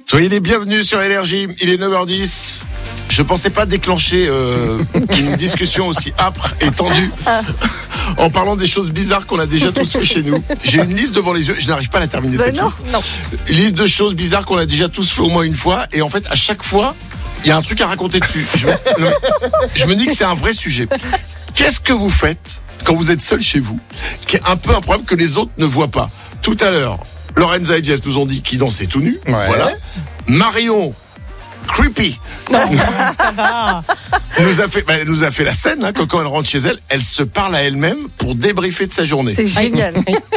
Soyez les bienvenus sur Énergie, il est 9h10. Je pensais pas déclencher une discussion aussi âpre et tendue en parlant des choses bizarres qu'on a déjà tous fait chez nous. J'ai une liste devant les yeux, je n'arrive pas à la terminer cette liste. Non. Une liste de choses bizarres qu'on a déjà tous fait au moins une fois, et en fait à chaque fois, il y a un truc à raconter dessus. Je me dis que c'est un vrai sujet. Qu'est-ce que vous faites quand vous êtes seul chez vous, qui est un peu un problème que les autres ne voient pas? Tout à l'heure, Lorenza et Jeff nous ont dit qu'ils dansaient tout nus. Ouais. Voilà. Marion, creepy, nous a fait la scène que quand elle rentre chez elle, elle se parle à elle-même pour débriefer de sa journée. C'est génial.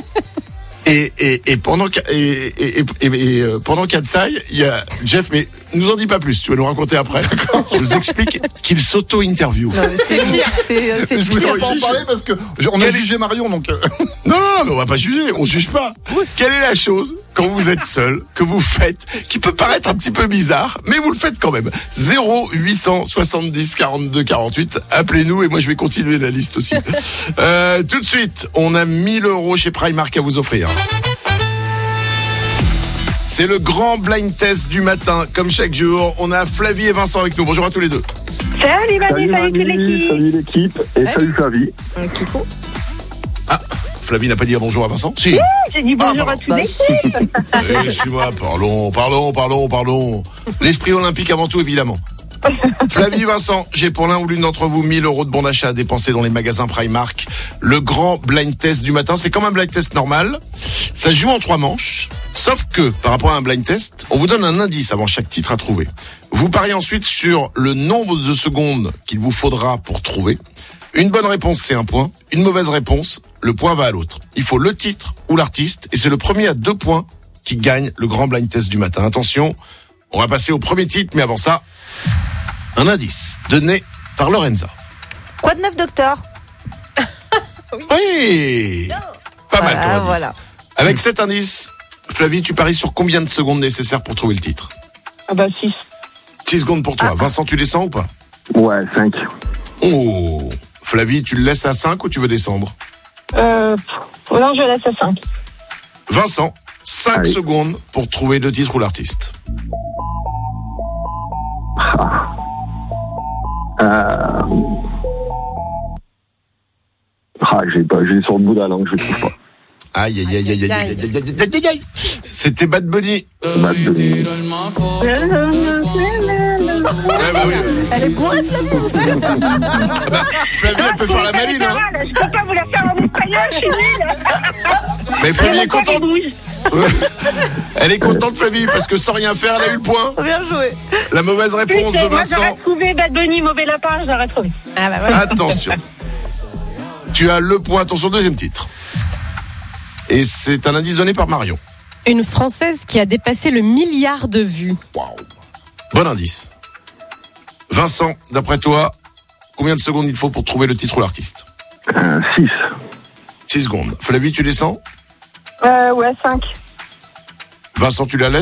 Et pendant qu'il y a de ça, il y a Jeff, mais nous en dis pas plus, tu vas nous raconter après. Il nous explique qu'il s'auto-interview. C'est pire. C'est Je voulais pire. pas en parler parce que on a jugé Marion, donc. Non, mais on va pas juger, on juge pas. Quelle est la chose, quand vous êtes seul, que vous faites, qui peut paraître un petit peu bizarre, mais vous le faites quand même? 0870 42 48, appelez-nous et moi je vais continuer la liste aussi. Tout de suite, on a 1000 € chez Primark à vous offrir. C'est le grand blind test du matin, comme chaque jour. On a Flavie et Vincent avec nous. Bonjour à tous les deux. Salut Manu, salut toute l'équipe. Salut l'équipe et salut Flavie. Kiko. Ah, Flavie n'a pas dit bonjour à Vincent? Si. J'ai dit bonjour à toute l'équipe. Excuse-moi, parlons. L'esprit olympique avant tout, évidemment. Flavie, Vincent, j'ai pour l'un ou l'une d'entre vous 1000 € de bon d'achat à dépenser dans les magasins Primark. Le grand blind test du matin, c'est comme un blind test normal. Ça se joue en 3 manches. Sauf que, par rapport à un blind test, on vous donne un indice avant chaque titre à trouver. Vous pariez ensuite sur le nombre de secondes qu'il vous faudra pour trouver. Une bonne réponse, c'est 1 point. Une mauvaise réponse, le point va à l'autre. Il faut le titre ou l'artiste, et c'est le premier à 2 points qui gagne le grand blind test du matin. Attention, on va passer au premier titre, mais avant ça, un indice donné par Lorenza. Quoi de neuf, docteur? Oui, pas mal comme indice. Voilà. Avec cet indice, Flavie, tu paries sur combien de secondes nécessaires pour trouver le titre? Ah bah 6. 6 secondes pour toi. Vincent, tu descends ou pas? Ouais, 5. Oh, Flavie, tu le laisses à 5 ou tu veux descendre? Non, je laisse à 5. Vincent, 5 Allez. secondes pour trouver le titre ou l'artiste. J'ai sur le bout de la langue, je trouve pas. Aïe. C'était Bad Bunny. Bad Bunny. Oui. Elle est bourrée, Flavie. Flavie, elle peut faire la maline, hein. Je peux pas vous la faire en espagnol, je suis nulle. Mais Flavie est contente. bouge. Elle est contente, Flavie, parce que sans rien faire, elle a eu le point. Bien joué. La mauvaise réponse de Moi, j'aurais Vincent. trouvé Bad Bunny, mauvais lapin, j'aurais trouvé. Ah bah voilà. Attention. Tu as le point. Attention, deuxième titre. Et c'est un indice donné par Marion. Une Française qui a dépassé le 1 milliard de vues. Waouh. Bon indice. Vincent, d'après toi, combien de secondes il faut pour trouver le titre ou l'artiste? 6. 6 secondes. Flavie, tu descends? Ouais, 5. Vincent, tu la laisses?